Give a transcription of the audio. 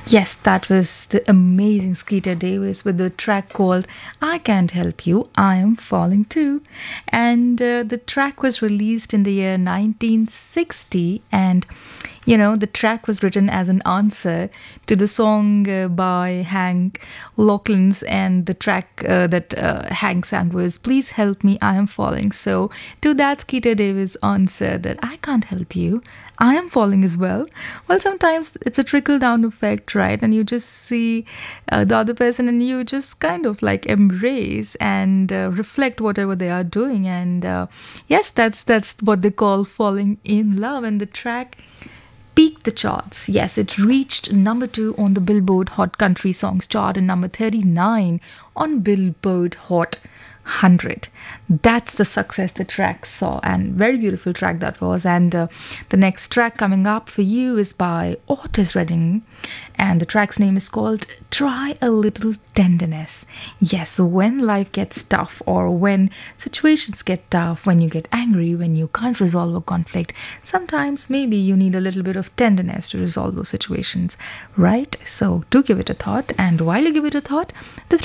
Yes, that was the amazing Skeeter Davis with the track called I Can't Help You, I Am Falling Too. And the track was released in the year 1960. And, the track was written as an answer to the song by Hank Locklins. And the track that Hank sang was Please Help Me, I Am Falling. So to that, Skeeter Davis answered that I can't help you. I am falling as well. Well, sometimes it's a trickle down effect, right? And you just see the other person and you just kind of like embrace and reflect whatever they are doing. And yes, that's what they call falling in love. And the track peaked the charts. Yes, it reached number 2 on the Billboard Hot Country Songs chart and number 39 on Billboard Hot 100. That's the success the track saw, and very beautiful track that was. And the next track coming up for you is by Otis Redding, and the track's name is called Try a Little Tenderness. Yes, when life gets tough, or when situations get tough, when you get angry, when you can't resolve a conflict, sometimes maybe you need a little bit of tenderness to resolve those situations, right? So do give it a thought, and while you give it a thought, the